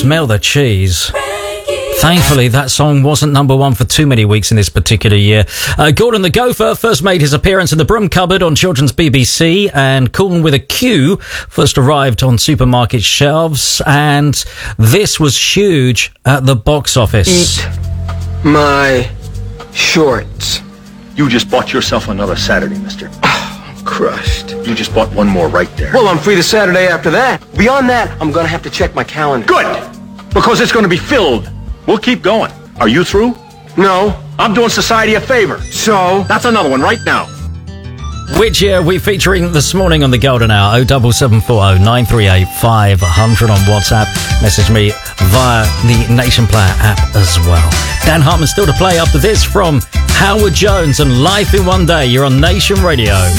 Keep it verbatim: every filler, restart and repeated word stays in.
Smell the cheese. Thankfully, that song wasn't number one for too many weeks in this particular year. Uh, Gordon the Gopher first made his appearance in the Broom Cupboard on children's B B C, and Cool with a Q first arrived on supermarket shelves, and this was huge at the box office. Eat my shorts. You just bought yourself another Saturday, mister. Oh, I'm crushed. You just bought one more right there. Well, I'm free the Saturday after that. Beyond that, I'm gonna have to check my calendar. Good! Because it's gonna be filled. We'll keep going. Are you through? No. I'm doing society a favor. So? That's another one right now. Which year are we featuring this morning on the Golden Hour? oh seven seven four oh nine three eight five hundred on WhatsApp. Message me via the Nation Player app as well. Dan Hartman still to play after this from Howard Jones and Life in One Day. You're on Nation Radio.